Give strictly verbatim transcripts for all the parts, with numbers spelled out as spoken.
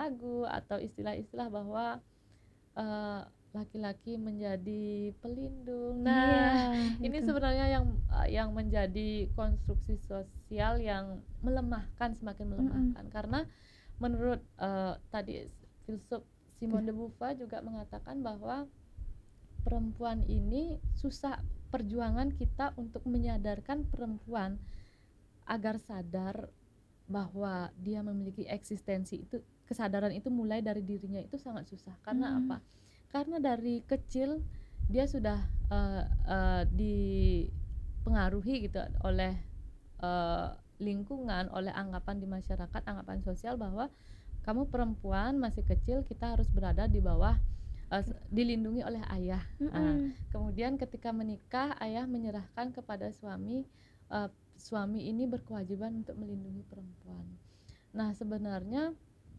lagu atau istilah-istilah bahwa uh, laki-laki menjadi pelindung. Iya, Nah, ini itu. sebenarnya yang uh, yang menjadi konstruksi sosial yang melemahkan, semakin Mm-mm. melemahkan. Karena menurut uh, tadi filsuf Simone de Beauvoir juga mengatakan bahwa perempuan ini susah, perjuangan kita untuk menyadarkan perempuan agar sadar bahwa dia memiliki eksistensi itu, kesadaran itu mulai dari dirinya itu sangat susah. Karena Mm. apa? Karena dari kecil dia sudah uh, uh, dipengaruhi gitu oleh uh, lingkungan, oleh anggapan di masyarakat, anggapan sosial bahwa kamu perempuan masih kecil, kita harus berada di bawah, uh, dilindungi oleh ayah. Nah, kemudian ketika menikah, ayah menyerahkan kepada suami, uh, suami ini berkewajiban untuk melindungi perempuan. Nah, sebenarnya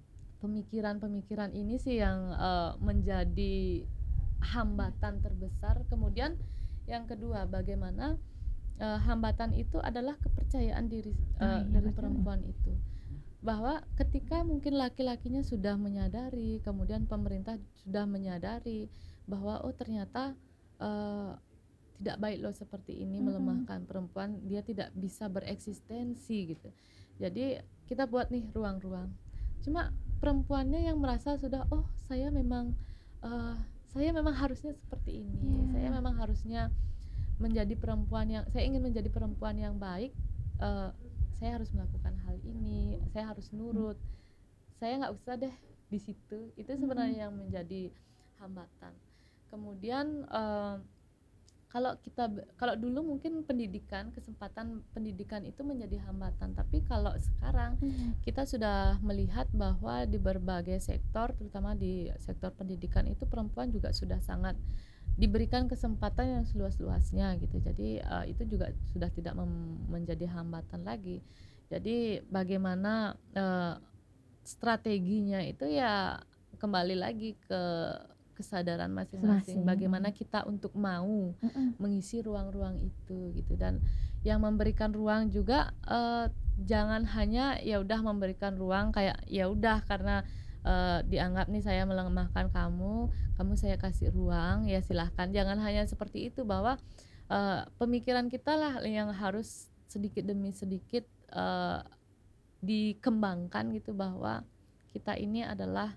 pemikiran-pemikiran ini sih yang uh, menjadi hambatan terbesar. Kemudian yang kedua, bagaimana uh, hambatan itu adalah kepercayaan diri uh, oh, iya, dari betul. perempuan itu, bahwa ketika mungkin laki-lakinya sudah menyadari, kemudian pemerintah sudah menyadari bahwa oh ternyata uh, tidak baik loh seperti ini, mm-hmm. melemahkan perempuan, dia tidak bisa bereksistensi gitu. Jadi kita buat nih ruang-ruang. Cuma perempuannya yang merasa sudah oh saya memang uh, saya memang harusnya seperti ini, yeah. saya memang harusnya menjadi perempuan yang, saya ingin menjadi perempuan yang baik, uh, saya harus melakukan hal ini, saya harus nurut, saya nggak usah deh di situ. Itu sebenarnya mm-hmm. yang menjadi hambatan. Kemudian uh, kalau kita, kalau dulu mungkin pendidikan, kesempatan pendidikan itu menjadi hambatan, tapi kalau sekarang hmm. kita sudah melihat bahwa di berbagai sektor, terutama di sektor pendidikan itu perempuan juga sudah sangat diberikan kesempatan yang seluas-luasnya gitu. Jadi uh, itu juga sudah tidak mem- menjadi hambatan lagi. Jadi bagaimana uh, strateginya itu ya kembali lagi ke kesadaran masing-masing, bagaimana kita untuk mau Mm-mm. mengisi ruang-ruang itu gitu. Dan yang memberikan ruang juga uh, jangan hanya ya udah memberikan ruang kayak ya udah karena uh, dianggap nih saya melemahkan kamu, kamu saya kasih ruang, ya silahkan. Jangan hanya seperti itu, bahwa uh, pemikiran kita lah yang harus sedikit demi sedikit uh, dikembangkan gitu, bahwa kita ini adalah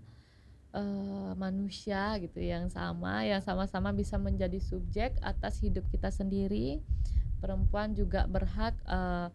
Uh, manusia gitu yang sama, yang sama-sama bisa menjadi subjek atas hidup kita sendiri. Perempuan juga berhak uh,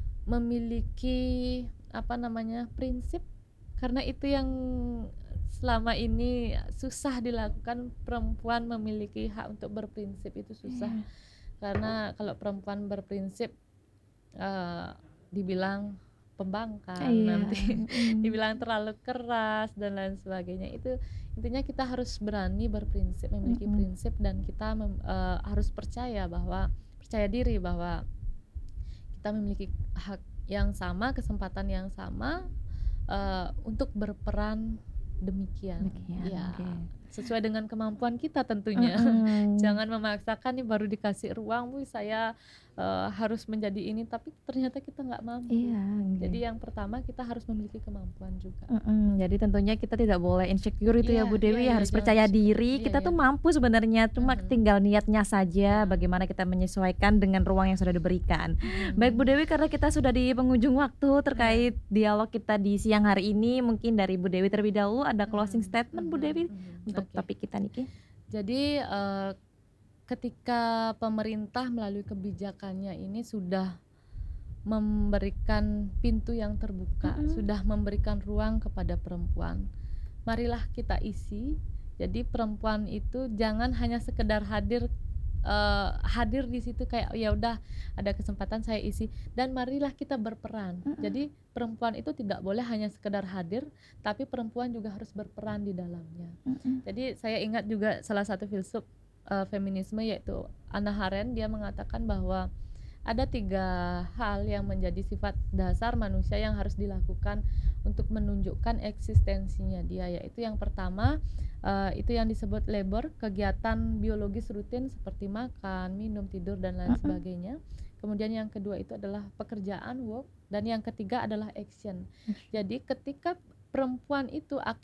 memiliki apa namanya prinsip, karena itu yang selama ini susah dilakukan. Perempuan memiliki hak untuk berprinsip itu susah, yeah. Karena kalau perempuan berprinsip uh, dibilang pembangkang, iya. Nanti mm. dibilang terlalu keras dan lain sebagainya. Itu intinya kita harus berani berprinsip, memiliki mm-hmm. prinsip, dan kita mem, uh, harus percaya bahwa percaya diri bahwa kita memiliki hak yang sama, kesempatan yang sama uh, untuk berperan demikian, demikian ya okay. sesuai dengan kemampuan kita tentunya. Uh-uh. Jangan memaksakan nih baru dikasih ruang, bu saya uh, harus menjadi ini, tapi ternyata kita nggak mampu. Iya, okay. Jadi yang pertama kita harus memiliki kemampuan juga. Uh-uh. Jadi tentunya kita tidak boleh insecure itu yeah, ya Bu Dewi, yeah, harus yeah, percaya diri. Yeah, kita yeah. tuh mampu sebenarnya, cuma uh-huh. tinggal niatnya saja, uh-huh. bagaimana kita menyesuaikan dengan ruang yang sudah diberikan. Uh-huh. Baik Bu Dewi, karena kita sudah di penghujung waktu terkait uh-huh. dialog kita di siang hari ini, mungkin dari Bu Dewi terlebih dahulu ada closing uh-huh. statement uh-huh. Bu Dewi uh-huh. untuk okay. topik kita nih. Jadi uh, ketika pemerintah melalui kebijakannya ini sudah memberikan pintu yang terbuka, mm-hmm. sudah memberikan ruang kepada perempuan, marilah kita isi. Jadi perempuan itu jangan hanya sekedar hadir uh, hadir di situ kayak ya udah ada kesempatan saya isi, dan marilah kita berperan. Mm-hmm. Jadi perempuan itu tidak boleh hanya sekedar hadir, tapi perempuan juga harus berperan di dalamnya. Mm-hmm. Jadi saya ingat juga salah satu filsuf uh, feminisme yaitu Hannah Arendt, dia mengatakan bahwa ada tiga hal yang menjadi sifat dasar manusia yang harus dilakukan untuk menunjukkan eksistensinya dia, yaitu yang pertama uh, itu yang disebut labor, kegiatan biologis rutin seperti makan, minum, tidur dan lain uh-uh. sebagainya. Kemudian yang kedua itu adalah pekerjaan, work, dan yang ketiga adalah action. Jadi ketika perempuan itu akan